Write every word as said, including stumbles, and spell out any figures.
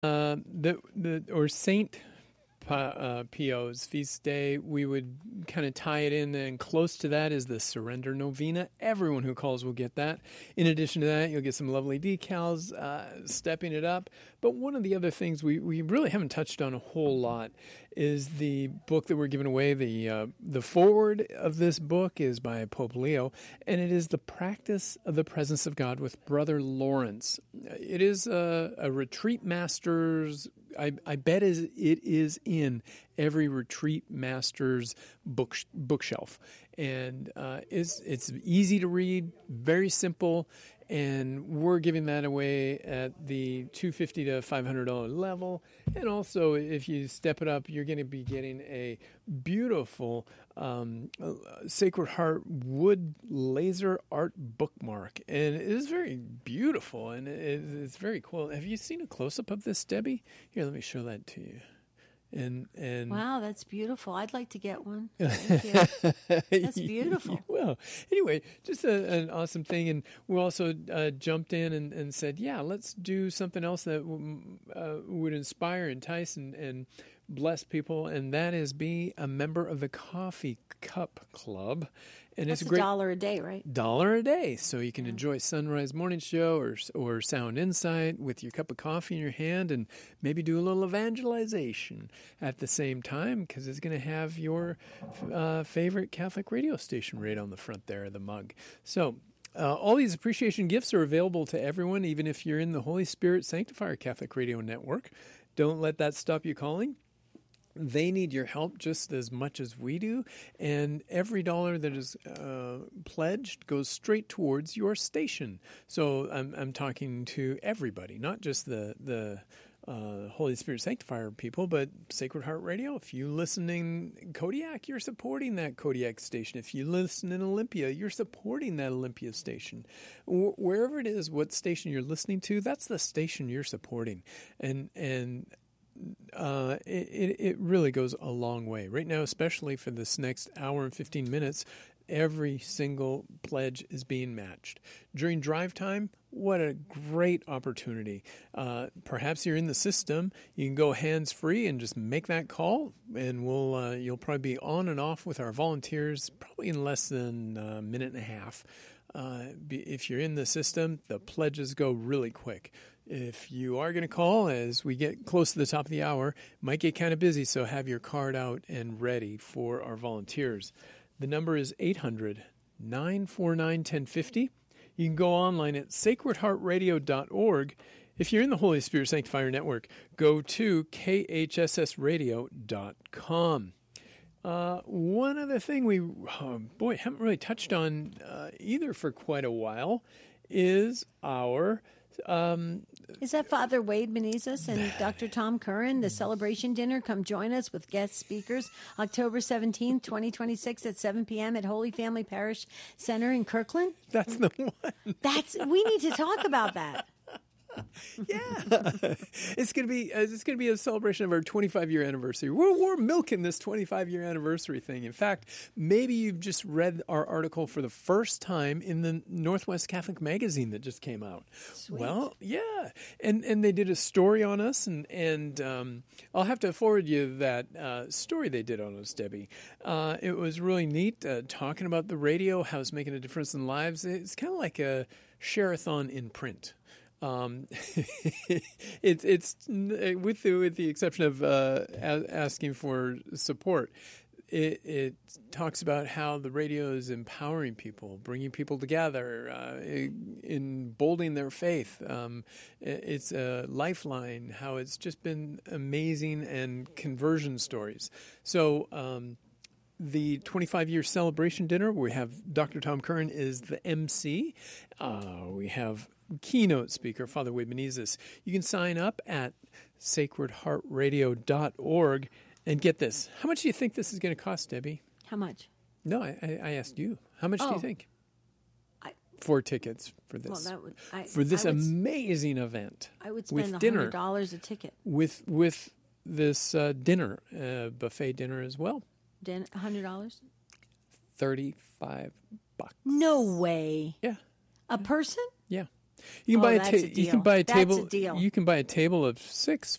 Uh, the the or Saint uh, Pio's feast day, we would kind of tie it in, and close to that is the Surrender Novena. Everyone who calls will get that. In addition to that, you'll get some lovely decals, uh, stepping it up. But one of the other things we, we really haven't touched on a whole lot is the book that we're giving away. The uh, the foreword of this book is by Pope Leo, and it is The Practice of the Presence of God with Brother Lawrence. It is a, a retreat master's, I, I bet is it is in every retreat master's book bookshelf, and uh, it's it's easy to read, very simple, and we're giving that away at the two hundred fifty dollars to five hundred dollars level. And also, if you step it up, you're going to be getting a beautiful um, Sacred Heart wood laser art bookmark, and it is very beautiful, and it, it's very cool. Have you seen a close-up of this, Debbie? Here, let me show that to you. And and wow, that's beautiful. I'd like to get one. Thank you. That's beautiful. Well, anyway, just a, an awesome thing. And we also uh, jumped in and, and said, yeah, let's do something else that uh, would inspire, entice, and, and bless people. And that is be a member of the Coffee Cup Club. And That's it's a a great dollar a day, right? Dollar a day, so you can enjoy Sunrise Morning Show or or Sound Insight with your cup of coffee in your hand, and maybe do a little evangelization at the same time, because it's going to have your uh, favorite Catholic radio station right on the front there of the mug. So uh, all these appreciation gifts are available to everyone, even if you're in the Holy Spirit Sanctifier Catholic Radio Network. Don't let that stop you calling. They need your help just as much as we do, and every dollar that is uh, pledged goes straight towards your station. So I'm, I'm talking to everybody, not just the the uh, Holy Spirit Sanctifier people, but Sacred Heart Radio. If you listen in Kodiak, you're supporting that Kodiak station. If you listen in Olympia, you're supporting that Olympia station. Wh- wherever it is, what station you're listening to, that's the station you're supporting. And and Uh, it, it really goes a long way. Right now, especially for this next hour and fifteen minutes, every single pledge is being matched. During drive time, what a great opportunity. Uh, perhaps you're in the system, you can go hands-free and just make that call, and we'll uh, you'll probably be on and off with our volunteers probably in less than a minute and a half. Uh, if you're in the system, the pledges go really quick. If you are going to call as we get close to the top of the hour, it might get kind of busy, so have your card out and ready for our volunteers. The number is eight hundred, nine four nine, one oh five oh. You can go online at sacred heart radio dot org. If you're in the Holy Spirit Sanctifier Network, go to k h s s radio dot com. Uh, one other thing we, oh boy, haven't really touched on uh, either for quite a while is our... Um, Is that Father Wade Menezes and Doctor Tom Curran, the celebration dinner? Come join us with guest speakers October seventeenth, twenty twenty-six at seven p.m. at Holy Family Parish Center in Kirkland. That's the one. That's we need to talk about that. Yeah, it's gonna be uh, it's gonna be a celebration of our twenty-five year anniversary. We're we're milking this twenty-five year anniversary thing. In fact, maybe you've just read our article for the first time in the Northwest Catholic magazine that just came out. Sweet. Well, yeah, and and they did a story on us, and and um, I'll have to forward you that uh, story they did on us, Debbie. Uh, it was really neat, uh, talking about the radio, how it's making a difference in lives. It's kind of like a share-a-thon in print. Um, it's it's with the, with the exception of uh, a, asking for support. It, it talks about how the radio is empowering people, bringing people together, uh, emboldening their faith. Um, it's a lifeline. How it's just been amazing, and conversion stories. So. Um, The twenty-five year celebration dinner, we have Doctor Tom Curran is the M C. Uh, we have keynote speaker, Father Wade Menezes. You can sign up at sacred heart radio dot org and get this. How much do you think this is going to cost, Debbie? How much? No, I, I asked you. How much oh, do you think? I, for tickets for this. Well, that would, I, for this I would, amazing event. I would spend with one dinner, hundred dollars a ticket. With, with this uh, dinner, uh, buffet dinner as well. one hundred dollars? thirty-five bucks. No way. Yeah. A person? Yeah. You can Oh, buy a that's ta- a you can deal. buy a That's a table deal. you can buy a table of six